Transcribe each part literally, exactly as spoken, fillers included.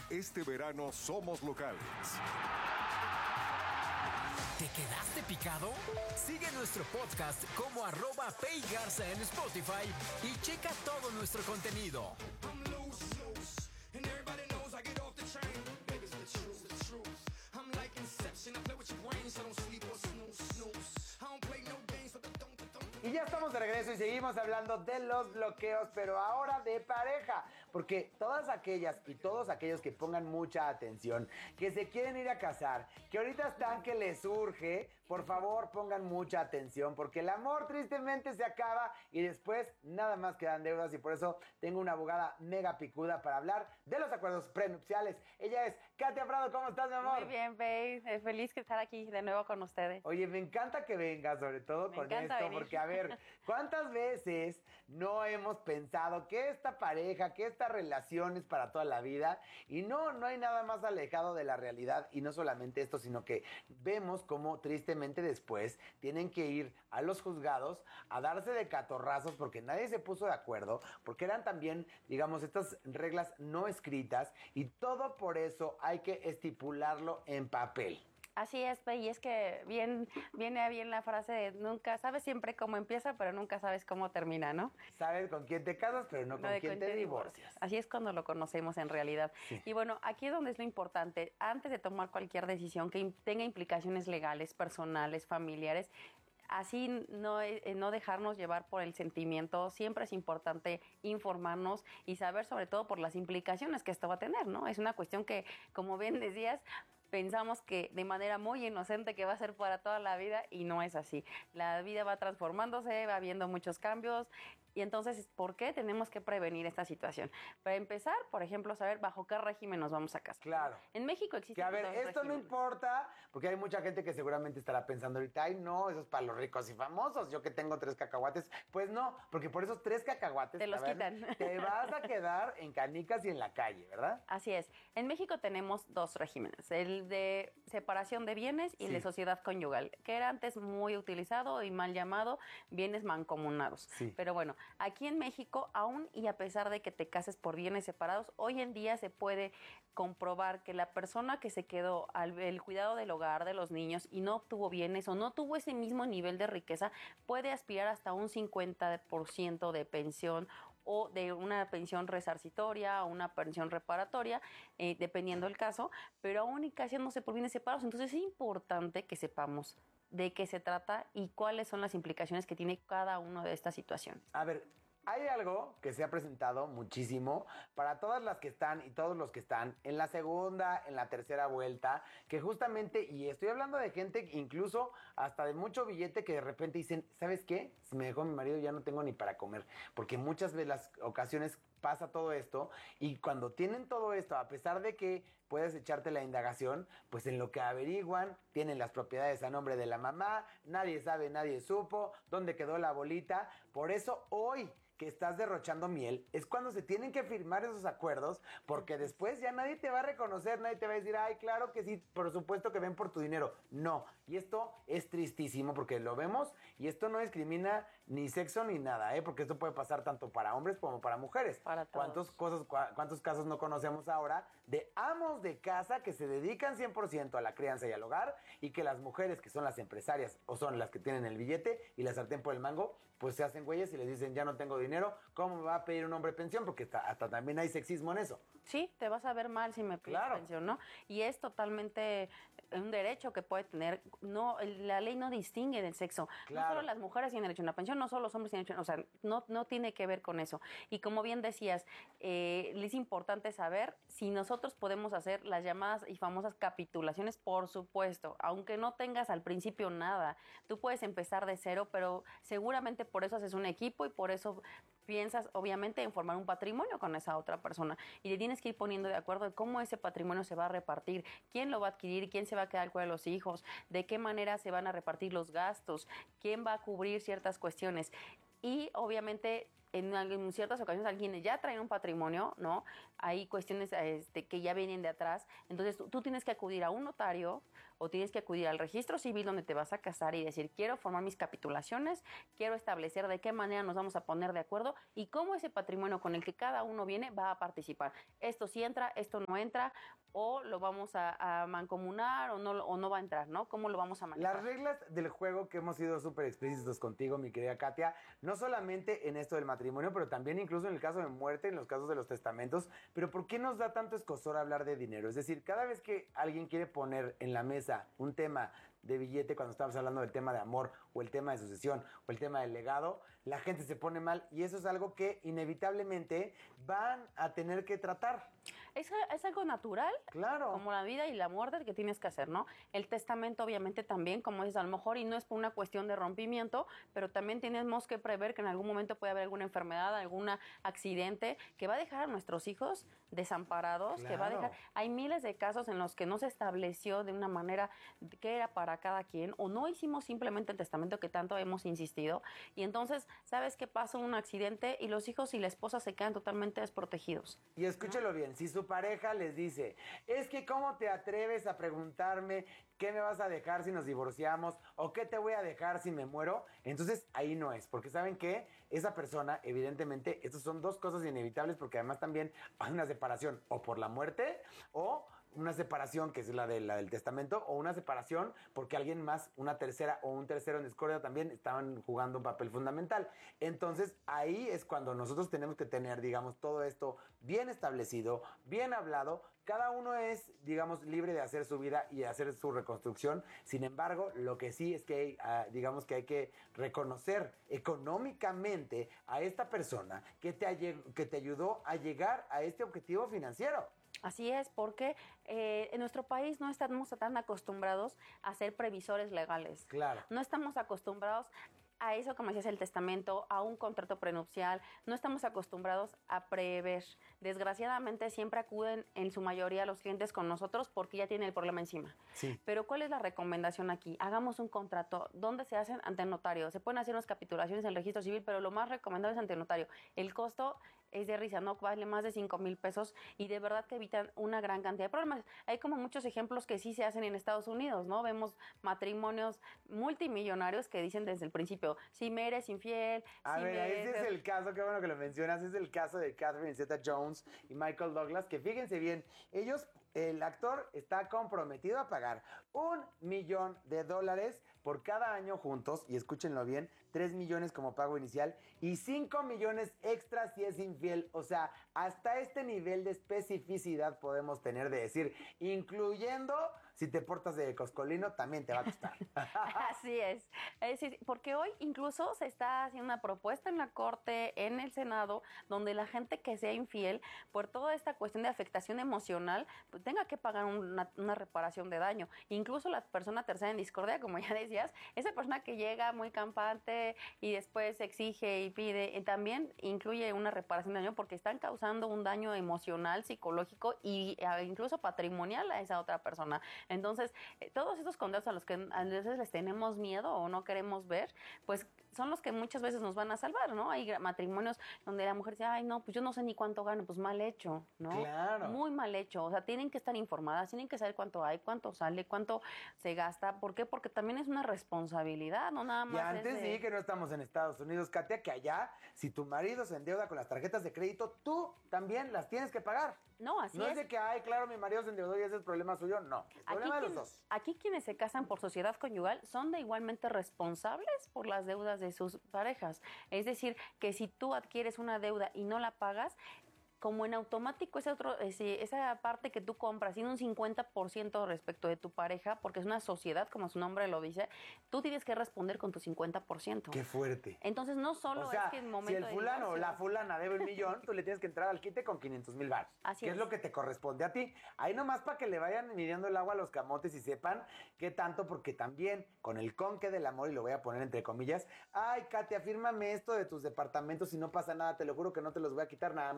Este verano somos locales. ¿Te quedaste picado? Sigue nuestro podcast como arroba paygarza en Spotify y checa todo nuestro contenido. Y ya estamos de regreso y seguimos hablando de los bloqueos, pero ahora de pareja. Porque todas aquellas y todos aquellos que pongan mucha atención, que se quieren ir a casar, que ahorita están que les urge, por favor pongan mucha atención, porque el amor tristemente se acaba y después nada más quedan deudas. Y por eso tengo una abogada mega picuda para hablar de los acuerdos prenupciales. Ella es Katia Prado. ¿Cómo estás, mi amor? Muy bien, babe. Eh, Feliz que estar aquí de nuevo con ustedes. Oye, me encanta que vengas, sobre todo Me con encanta esto, venir. porque a ver, ¿cuántas veces no hemos pensado que esta pareja, que esta relación es para toda la vida? Y no, no hay nada más alejado de la realidad. Y no solamente esto, sino que vemos cómo tristemente después tienen que ir a los juzgados a darse de catorrazos porque nadie se puso de acuerdo, porque eran también, digamos, estas reglas no escritas, y todo por eso hay que estipularlo en papel. Así es, Pe, y es que bien, viene bien la frase de nunca, sabes siempre cómo empieza, pero nunca sabes cómo termina, ¿no? Sabes con quién te casas, pero no No con de quién te divorcias. Así es cuando lo conocemos en realidad. Sí. Y bueno, aquí es donde es lo importante, antes de tomar cualquier decisión que im- tenga implicaciones legales, personales, familiares, así no, eh, no dejarnos llevar por el sentimiento. Siempre es importante informarnos y saber sobre todo por las implicaciones que esto va a tener, ¿no? Es una cuestión que, como bien decías, pensamos que de manera muy inocente que va a ser para toda la vida, y no es así. La vida va transformándose, va habiendo muchos cambios. Y entonces, ¿por qué tenemos que prevenir esta situación? Para empezar, por ejemplo, saber bajo qué régimen nos vamos a casar. Claro. En México existe. Que a ver, esto no importa, porque hay mucha gente que seguramente estará pensando ahorita, ay no, eso es para los ricos y famosos, yo que tengo tres cacahuates. Pues no, porque por esos tres cacahuates Te los a ver, quitan. te vas a quedar en canicas y en la calle, ¿verdad? Así es. En México tenemos dos regímenes, el de separación de bienes y Sí. el de sociedad conyugal, que era antes muy utilizado y mal llamado bienes mancomunados. Sí. Pero bueno, aquí en México, aún y a pesar de que te cases por bienes separados, hoy en día se puede comprobar que la persona que se quedó al el cuidado del hogar de los niños y no obtuvo bienes o no tuvo ese mismo nivel de riqueza, puede aspirar hasta un cincuenta por ciento de pensión o de una pensión resarcitoria o una pensión reparatoria, eh, dependiendo del caso, pero aún y casándose por bienes separados. Entonces es importante que sepamos de qué se trata y cuáles son las implicaciones que tiene cada una de estas situaciones. A ver, hay algo que se ha presentado muchísimo para todas las que están y todos los que están en la segunda, en la tercera vuelta, que justamente, y estoy hablando de gente incluso hasta de mucho billete, que de repente dicen, ¿sabes qué? Si me dejó mi marido ya no tengo ni para comer, porque muchas de las ocasiones pasa todo esto, y cuando tienen todo esto, a pesar de que puedes echarte la indagación, pues en lo que averiguan, tienen las propiedades a nombre de la mamá, nadie sabe, nadie supo, dónde quedó la bolita. Por eso hoy que estás derrochando miel, es cuando se tienen que firmar esos acuerdos, porque después ya nadie te va a reconocer, nadie te va a decir, ay, claro que sí, por supuesto que ven por tu dinero. No, y esto es tristísimo porque lo vemos, y esto no discrimina ni sexo ni nada, ¿eh? Porque esto puede pasar tanto para hombres como para mujeres. Para todos. ¿Cuántos, cosas, cua- ¿Cuántos casos no conocemos ahora de amos de casa que se dedican cien por ciento a la crianza y al hogar, y que las mujeres que son las empresarias o son las que tienen el billete y la sartén por el mango, pues se hacen güeyes y les dicen, ya no tengo dinero? dinero, ¿cómo me va a pedir un hombre pensión? Porque hasta, hasta también hay sexismo en eso. Sí, te vas a ver mal si me pides Claro. pensión, ¿no? Y es totalmente un derecho que puede tener. No, la ley no distingue del sexo. Claro. No solo las mujeres tienen derecho a una pensión, no solo los hombres tienen derecho, o sea, no, no tiene que ver con eso. Y como bien decías, eh, es importante saber si nosotros podemos hacer las llamadas y famosas capitulaciones, por supuesto, aunque no tengas al principio nada. Tú puedes empezar de cero, pero seguramente por eso haces un equipo y por eso piensas, obviamente, en formar un patrimonio con esa otra persona, y te tienes que ir poniendo de acuerdo de cómo ese patrimonio se va a repartir, quién lo va a adquirir, quién se va a quedar con los hijos, de qué manera se van a repartir los gastos, quién va a cubrir ciertas cuestiones. Y obviamente en, en ciertas ocasiones alguien ya trae un patrimonio, ¿no? Hay cuestiones este, que ya vienen de atrás. Entonces tú, tú tienes que acudir a un notario o tienes que acudir al registro civil donde te vas a casar y decir, quiero formar mis capitulaciones, quiero establecer de qué manera nos vamos a poner de acuerdo y cómo ese patrimonio con el que cada uno viene va a participar. Esto sí entra, esto no entra, o lo vamos a, a mancomunar o no, o no va a entrar, ¿no? ¿Cómo lo vamos a manejar? Las reglas del juego que hemos sido súper explícitos contigo, mi querida Katia, no solamente en esto del matrimonio, pero también incluso en el caso de muerte, en los casos de los testamentos, pero ¿por qué nos da tanto escozor hablar de dinero? Es decir, cada vez que alguien quiere poner en la mesa un tema de billete, cuando estamos hablando del tema de amor o el tema de sucesión o el tema del legado, la gente se pone mal y eso es algo que inevitablemente van a tener que tratar. Es, es algo natural, claro, como la vida y la muerte que tienes que hacer, ¿no? El testamento obviamente también, como dices, a lo mejor, y no es por una cuestión de rompimiento, pero también tenemos que prever que en algún momento puede haber alguna enfermedad, algún accidente que va a dejar a nuestros hijos desamparados, claro. que va a dejar... Hay miles de casos en los que no se estableció de una manera que era para cada quien, o no hicimos simplemente el testamento que tanto hemos insistido, y entonces, ¿sabes qué pasa? Un accidente y los hijos y la esposa se quedan totalmente desprotegidos. Y escúchelo, ¿no? Bien, si su pareja les dice, es que ¿cómo te atreves a preguntarme qué me vas a dejar si nos divorciamos o qué te voy a dejar si me muero? Entonces ahí no es, porque ¿saben qué? Esa persona, evidentemente, estas son dos cosas inevitables porque además también hay una separación o por la muerte o una separación que es la, de, la del testamento o una separación porque alguien más, una tercera o un tercero en discordia también estaban jugando un papel fundamental. Entonces ahí es cuando nosotros tenemos que tener, digamos, todo esto bien establecido, bien hablado. Cada uno es, digamos, libre de hacer su vida y de hacer su reconstrucción. Sin embargo, lo que sí es que, hay, uh, digamos, que hay que reconocer económicamente a esta persona que te, que te ayudó a llegar a este objetivo financiero. Así es, porque eh, en nuestro país no estamos tan acostumbrados a ser previsores legales. Claro. No estamos acostumbrados a eso, como decías, el testamento, a un contrato prenupcial. No estamos acostumbrados a prever. Desgraciadamente siempre acuden en su mayoría los clientes con nosotros porque ya tienen el problema encima. Sí. Pero ¿cuál es la recomendación aquí? Hagamos un contrato. ¿Dónde se hacen? Ante notario. Se pueden hacer unas capitulaciones en el registro civil, pero lo más recomendable es ante notario. El costo es de risa, no vale más de cinco mil pesos y de verdad que evitan una gran cantidad de problemas. Hay como muchos ejemplos que sí se hacen en Estados Unidos, ¿no? Vemos matrimonios multimillonarios que dicen desde el principio, si me eres infiel... A si ver, me ese eres... es el caso, qué bueno que lo mencionas, es el caso de Catherine Zeta-Jones y Michael Douglas, que fíjense bien, ellos, el actor está comprometido a pagar un millón de dólares por cada año juntos, y escúchenlo bien, tres millones como pago inicial y cinco millones extra si es infiel. O sea, hasta este nivel de especificidad podemos tener de decir, incluyendo si te portas de coscolino, también te va a costar. Así es. es decir, porque hoy incluso se está haciendo una propuesta en la Corte, en el Senado, donde la gente que sea infiel, por toda esta cuestión de afectación emocional, pues tenga que pagar una, una reparación de daño. Incluso la persona tercera en discordia, como ya decías, esa persona que llega muy campante y después exige y pide, también incluye una reparación de daño porque están causando un daño emocional, psicológico e incluso patrimonial a esa otra persona. Entonces, eh, todos estos contratos a los que a veces les tenemos miedo o no queremos ver, pues son los que muchas veces nos van a salvar, ¿no? Hay matrimonios donde la mujer dice, ay, no, pues yo no sé ni cuánto gano, pues mal hecho, ¿no? Claro. Muy mal hecho. O sea, tienen que estar informadas, tienen que saber cuánto hay, cuánto sale, cuánto se gasta. ¿Por qué? Porque también es una responsabilidad, no nada más. Y antes es de... sí que no estamos en Estados Unidos, Katia, que allá, si tu marido se endeuda con las tarjetas de crédito, tú también las tienes que pagar. No, así no es. es de que, ay, claro, mi marido se endeudó y ese es el problema suyo. No, el problema Aquí de los quien, dos. Aquí quienes se casan por sociedad conyugal son de igualmente responsables por las deudas de sus parejas. Es decir, que si tú adquieres una deuda y no la pagas, como en automático ese otro, ese, esa parte que tú compras tiene un cincuenta por ciento respecto de tu pareja, porque es una sociedad, como su nombre lo dice, tú tienes que responder con tu cincuenta por ciento. Qué fuerte. Entonces no solo o sea, es que en momento si el de fulano o divorcio, la fulana debe un millón, tú le tienes que entrar al quite con quinientos mil baros. Así que es. es lo que te corresponde a ti. Ahí nomás para que le vayan midiendo el agua a los camotes y sepan qué tanto, porque también con el conque del amor, y lo voy a poner entre comillas, ay, Katia, fírmame esto de tus departamentos y no pasa nada, te lo juro que no te los voy a quitar, nada más es por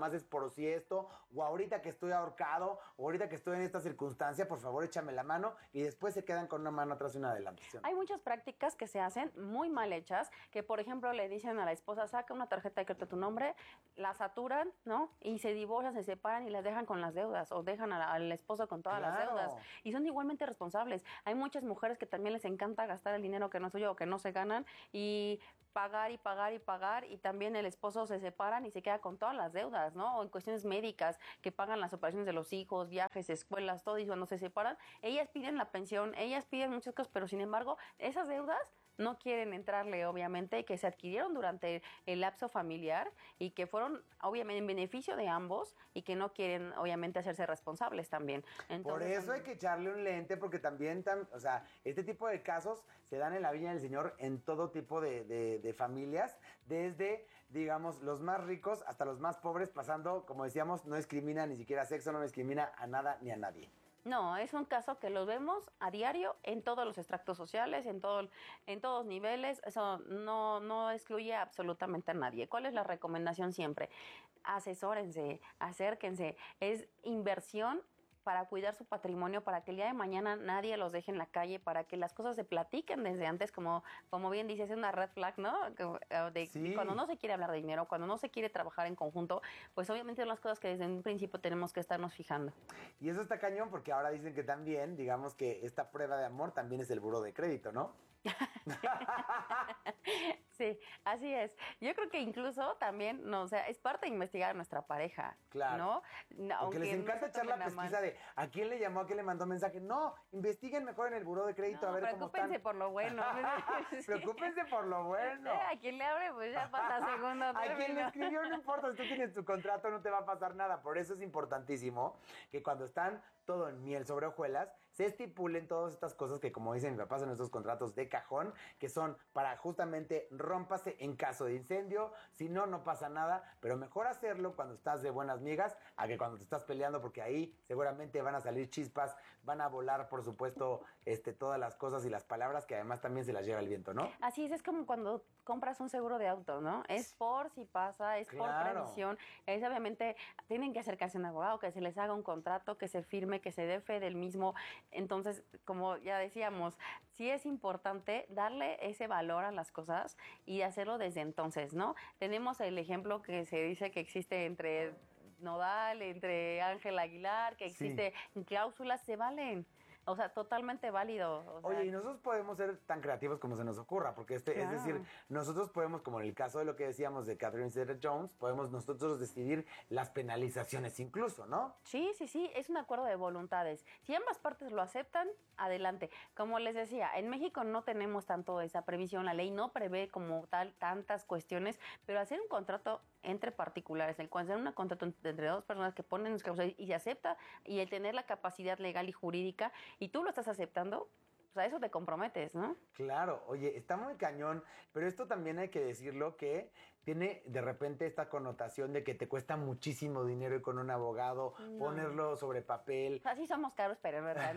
por si esto, o ahorita que estoy ahorcado, o ahorita que estoy en esta circunstancia, por favor échame la mano, y después se quedan con una mano atrás y una adelante. ¿Sí o no? Hay muchas prácticas que se hacen muy mal hechas, que por ejemplo le dicen a la esposa, saca una tarjeta de crédito a tu nombre, la saturan, ¿no? Y se divorcian, se separan y las dejan con las deudas, o dejan a la- al esposo con todas las Claro. deudas. Y son igualmente responsables. Hay muchas mujeres que también les encanta gastar el dinero que no es suyo o que no se ganan, y pagar y pagar y pagar, y también el esposo se separan y se queda con todas las deudas, ¿no? O en cuestiones médicas, que pagan las operaciones de los hijos, viajes, escuelas, todo, y cuando se separan, ellas piden la pensión, ellas piden muchas cosas, pero sin embargo, esas deudas no quieren entrarle, obviamente, que se adquirieron durante el lapso familiar y que fueron, obviamente, en beneficio de ambos y que no quieren, obviamente, hacerse responsables también. Entonces, Por eso hay que echarle un lente, porque también, tam- o sea, este tipo de casos se dan en la viña del Señor en todo tipo de, de- de familias, desde, digamos, los más ricos hasta los más pobres, pasando, como decíamos, no discrimina ni siquiera sexo, no discrimina a nada ni a nadie. No, es un caso que lo vemos a diario en todos los extractos sociales, en todo, en todos niveles. Eso no, no excluye absolutamente a nadie. ¿Cuál es la recomendación siempre? Asesórense, acérquense. Es inversión para cuidar su patrimonio, para que el día de mañana nadie los deje en la calle, para que las cosas se platiquen desde antes, como, como bien dices, es una red flag, ¿no? Como, eh, De, Sí. Cuando no se quiere hablar de dinero, cuando no se quiere trabajar en conjunto, pues obviamente son las cosas que desde un principio tenemos que estarnos fijando. Y eso está cañón, porque ahora dicen que también, digamos que esta prueba de amor también es el buró de crédito, ¿no? Sí, así es. Yo creo que incluso también, no, o sea, es parte de investigar a nuestra pareja, Claro. ¿no? No, Porque aunque les no encanta se echar la tomen a mal. pesquisa de a quién le llamó, a quién le mandó mensaje. No, investiguen mejor en el buró de crédito No, a ver cómo están. preocúpense por lo bueno. Sí. Preocúpense por lo bueno. Eh, a quien le abre, pues ya pasa segundo A quien le término. escribió no importa, si tú tienes tu contrato no te va a pasar nada. Por eso es importantísimo que cuando están todo en miel sobre hojuelas, se estipulen todas estas cosas que, como dicen mi papá, son estos contratos de cajón, que son para justamente rómpase en caso de incendio, si no, no pasa nada, pero mejor hacerlo cuando estás de buenas migas a que cuando te estás peleando, porque ahí seguramente van a salir chispas, van a volar, por supuesto, este, todas las cosas y las palabras que además también se las lleva el viento, ¿no? Así es, es como cuando compras un seguro de auto, ¿no? Es por si pasa, es por Claro. previsión. Es obviamente, tienen que acercarse a un abogado, que se les haga un contrato, que se firme, que se dé fe del mismo. Entonces, como ya decíamos, sí es importante darle ese valor a las cosas y hacerlo desde entonces, ¿no? Tenemos el ejemplo que se dice que existe entre Nodal, entre Ángel Aguilar, que Sí. existe cláusulas, se valen. O sea, totalmente válido. O sea, Oye, y nosotros podemos ser tan creativos como se nos ocurra, porque este, Claro. es decir, nosotros podemos, como en el caso de lo que decíamos de Catherine Zeta-Jones, podemos nosotros decidir las penalizaciones incluso, ¿no? Sí, sí, sí, es un acuerdo de voluntades. Si ambas partes lo aceptan, adelante. Como les decía, en México no tenemos tanto esa previsión, la ley no prevé como tal tantas cuestiones, pero hacer un contrato entre particulares, el hacer un contrato entre dos personas que ponen sus cláusulas y se acepta, y el tener la capacidad legal y jurídica, y tú lo estás aceptando, pues a eso te comprometes, ¿no? Claro, oye, está muy cañón, pero esto también hay que decirlo que tiene de repente esta connotación de que te cuesta muchísimo dinero ir con un abogado, No. ponerlo sobre papel. Así somos caros, pero en verdad.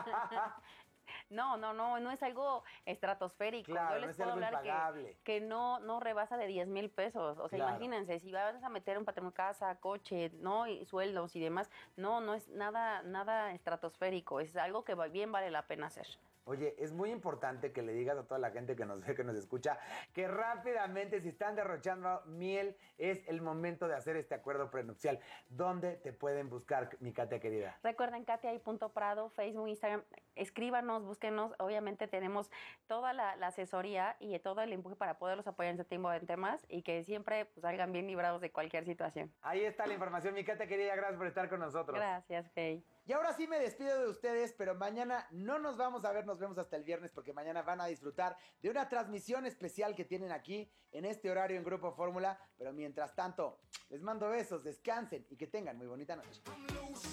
No, no, no, no es algo estratosférico. Claro, Yo no les es puedo algo hablar que, impagable. que no, no rebasa de diez mil pesos. O sea, Claro. imagínense, si vas a meter un patrimonio, casa, coche, ¿no? Y sueldos y demás, no, no es nada, nada estratosférico. Es algo que va- bien vale la pena hacer. Oye, es muy importante que le digas a toda la gente que nos ve, que nos escucha, que rápidamente, si están derrochando miel, es el momento de hacer este acuerdo prenupcial. ¿Dónde te pueden buscar, mi Katia querida? Recuerden, Katia y Punto Prado, Facebook, Instagram, escríbanos, búsquenos. Obviamente tenemos toda la, la asesoría y todo el empuje para poderlos apoyar en ese tipo de temas y que siempre pues, salgan bien librados de cualquier situación. Ahí está la información, mi Katia querida, gracias por estar con nosotros. Gracias, Fey. Y ahora sí me despido de ustedes, pero mañana no nos vamos a ver, nos vemos hasta el viernes porque mañana van a disfrutar de una transmisión especial que tienen aquí en este horario en Grupo Fórmula. Pero mientras tanto, les mando besos, descansen y que tengan muy bonita noche.